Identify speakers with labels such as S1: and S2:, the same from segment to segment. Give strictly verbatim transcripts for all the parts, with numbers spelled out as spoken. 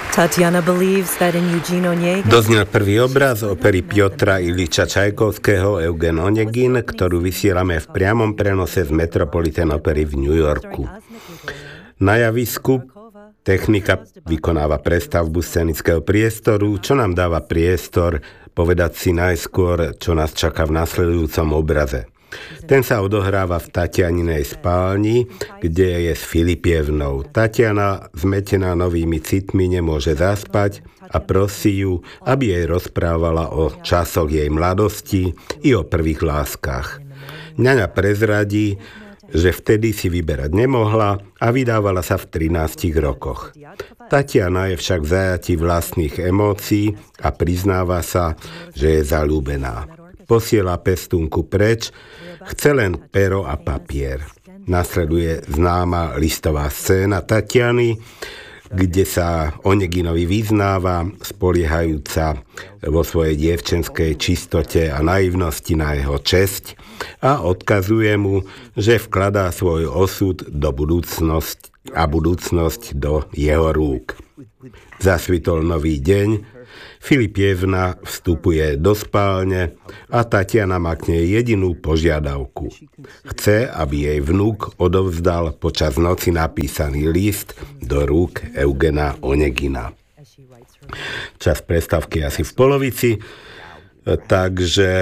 S1: Tatiana believes that in Eugene Onegin...
S2: Doznel prvý obraz opery Piotra Iliča Čajkovského Eugen Onegin, ktorú vysielame v priamom prenose z Metropolitan Opery v New Yorku. Na javisku technika vykonáva prestavbu scenického priestoru, čo nám dáva priestor povedať si najskôr, čo nás čaká v nasledujúcom obraze. Ten sa odohráva v Tatianinej spálni, kde je s Filipievnou. Tatiana, zmetená novými citmi, nemôže zaspať a prosí ju, aby jej rozprávala o časoch jej mladosti i o prvých láskach. Ňaňa prezradí, že vtedy si vyberať nemohla a vydávala sa v trinástich rokoch. Tatiana je však v zajatí vlastných emócií a priznáva sa, že je zaľúbená. Posiela pestúnku preč, chce len pero a papier. Nasleduje známa listová scéna Tatiany, kde sa Oneginovi vyznáva, spoliehajúca vo svojej dievčenskej čistote a naivnosti na jeho česť a odkazuje mu, že vkladá svoj osud do budúcnosti a budúcnosť do jeho rúk. Zasvitol nový deň, Filipievna vstupuje do spálne a Tatiana má k nej jedinú požiadavku. Chce, aby jej vnuk odovzdal počas noci napísaný list do rúk Eugena Onegina. Čas prestávky asi v polovici, takže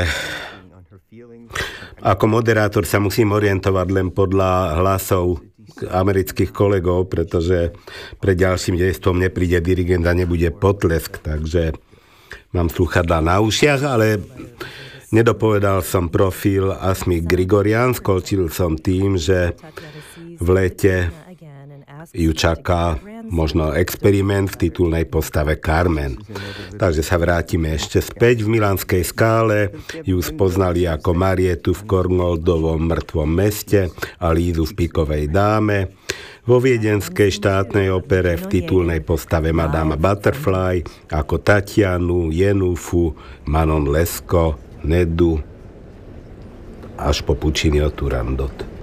S2: ako moderátor sa musím orientovať len podľa hlasov amerických kolegov, pretože pre ďalším dejstvom nepríde dirigent a nebude potlesk, takže mám slúchadlá na ušiach, ale nedopovedal som profil Asmik Grigorian, skončil som tým, že v lete ju čaká možno experiment v titulnej postave Carmen. Takže sa vrátime ešte späť. V Milánskej Skále ju spoznali ako Marietu v Kornoldovom mŕtvom meste a Lízu v Pikovej dáme. Vo Viedenskej štátnej opere v titulnej postave Madame Butterfly ako Tatianu, Jenufu, Manon Lescaut, Nedu až po Pucciniho Turandot.